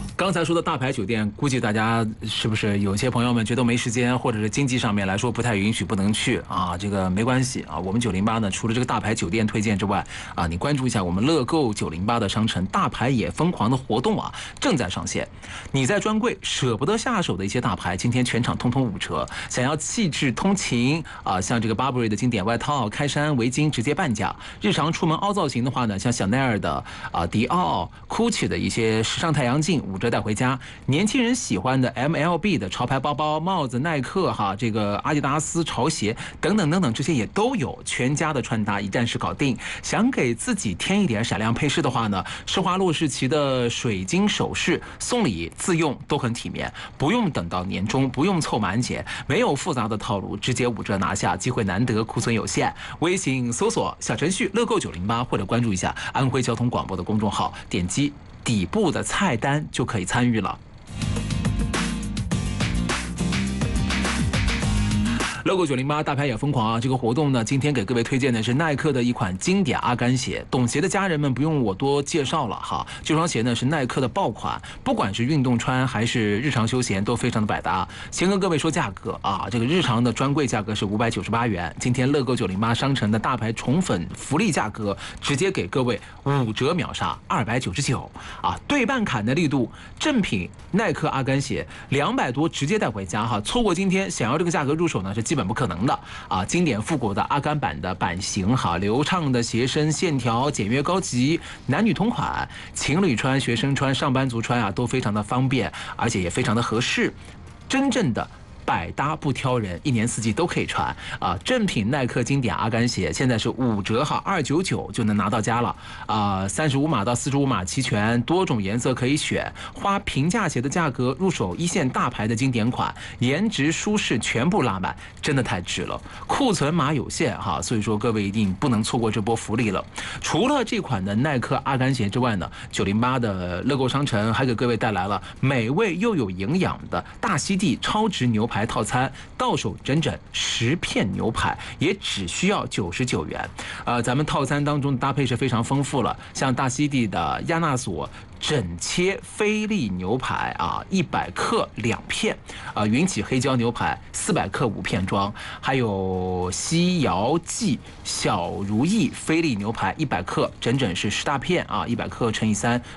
好，刚才说的大牌酒店，估计大家是不是有些朋友们觉得没时间，或者是经济上面来说不太允许，不能去啊？这个没关系啊，我们908呢，除了这个大牌酒店推荐之外啊，你关注一下我们乐购908的商城大牌也疯狂的活动啊，正在上线。你在专柜舍不得下手的一些大牌，今天全场通通5折。想要气质通勤啊，像这个 Burberry 的经典外套、开衫、围巾直接半价。日常出门凹造型的话呢，像香奈儿的啊、迪奥、GUCCI 的一些时尚太阳镜5折带回家。年轻人喜欢的 MLB 的潮牌包包、帽子、耐克哈，这个阿迪达斯潮鞋等等等等，这些也都有，全家的穿搭一站式搞定。想给自己添一点闪亮配饰的话呢，施华洛世奇的水晶首饰送礼自用都很体面，不用等到年终，不用凑满减，没有复杂的套路，直接5折拿下，机会难得，库存有限。微信搜索小程序乐购908，或者关注一下安徽交通广播的公众号，点击底部的菜单就可以参与了。乐购908大牌也疯狂啊！这个活动呢，今天给各位推荐的是耐克的一款经典阿甘鞋。懂鞋的家人们不用我多介绍了哈，这双鞋呢是耐克的爆款，不管是运动穿还是日常休闲都非常的百搭。先跟各位说价格啊，这个日常的专柜价格是598元，今天乐购908商城的大牌宠粉福利价格直接给各位5折秒杀299啊！对半砍的力度，正品耐克阿甘鞋200多直接带回家哈！错过今天想要这个价格入手呢是基本不可能的啊！经典复古的阿甘版的版型哈，流畅的鞋身线条，简约高级，男女同款，情侣穿、学生穿、上班族穿啊，都非常的方便，而且也非常的合适，真正的百搭不挑人，一年四季都可以穿啊！正品耐克经典阿甘鞋现在是5折哈，299就能拿到家了啊！35码到45码齐全，多种颜色可以选，花平价鞋的价格入手一线大牌的经典款，颜值舒适全部拉满，真的太值了。库存码有限哈，所以说各位一定不能错过这波福利了。除了这款的耐克阿甘鞋之外呢，908的乐购商城还给各位带来了美味又有营养的大溪地超值牛排套餐，到手整整10片牛排，也只需要99元。咱们套餐当中的搭配是非常丰富了，像大溪地的亚纳索整切菲力牛排啊，100克2片，云起黑椒牛排400克5片装，还有西瑶记小如意菲力牛排100克，整整是10大片啊，100克乘以3。